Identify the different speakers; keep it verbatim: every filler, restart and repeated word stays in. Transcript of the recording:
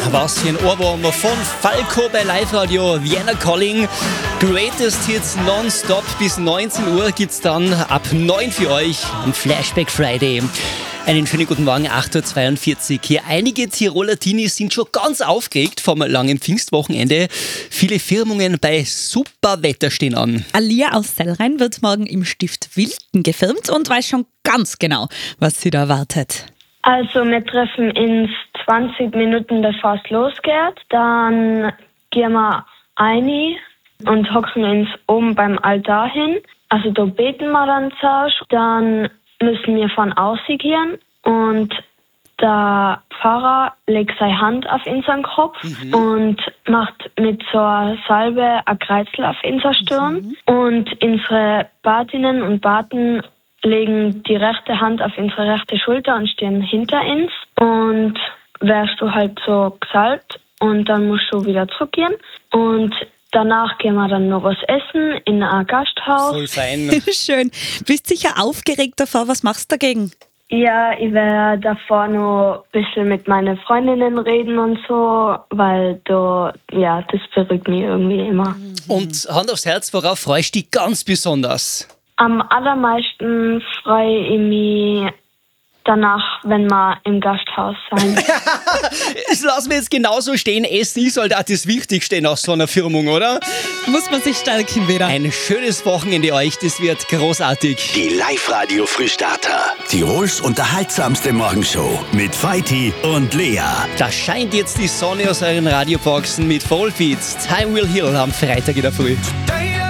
Speaker 1: Was für ein Ohrwurm von Falco bei Live-Radio Vienna Calling. Greatest Hits nonstop bis neunzehn Uhr gibt's dann ab neun für euch am Flashback Friday. Einen schönen guten Morgen, acht Uhr zweiundvierzig. Hier einige Tiroler Teenies sind schon ganz aufgeregt vom langen Pfingstwochenende. Viele Firmungen bei super Wetter stehen an.
Speaker 2: Alia aus Sellrhein wird morgen im Stift Wilken gefilmt und weiß schon ganz genau, was sie da erwartet.
Speaker 3: Also wir treffen in zwanzig Minuten, bevor es losgeht. Dann gehen wir rein und hocken uns oben beim Altar hin. Also da beten wir dann zuerst. Dann müssen wir von außen gehen und der Pfarrer legt seine Hand auf unseren Kopf mhm. und macht mit so einer Salbe ein Kreuzel auf unsere Stirn. Mhm. Und unsere Batinnen und Baten legen die rechte Hand auf unsere rechte Schulter und stehen hinter uns. Und wärst du halt so gesalbt und dann musst du wieder zurückgehen. Und danach gehen wir dann noch was essen in ein Gasthaus.
Speaker 1: Voll fein.
Speaker 2: Schön. Bist sicher aufgeregt davor. Was machst du dagegen?
Speaker 3: Ja, ich werde davor noch ein bisschen mit meinen Freundinnen reden und so, weil da, ja, das beruhigt mich irgendwie immer.
Speaker 1: Und Hand aufs Herz, worauf freust du dich ganz besonders?
Speaker 3: Am allermeisten freue ich mich danach, wenn wir im Gasthaus sein.
Speaker 1: Das lassen wir jetzt genauso stehen. Essen ist halt auch das Wichtigste nach so einer Firmung, oder?
Speaker 2: Muss man sich stärken wieder.
Speaker 1: Ein schönes Wochenende euch, das wird großartig.
Speaker 4: Die Live-Radio-Frühstarter. Tirols unterhaltsamste Morgenshow mit Feiti und Lea.
Speaker 1: Da scheint jetzt die Sonne aus euren Radioboxen mit Vollfeeds. Time will heal am Freitag in der Früh.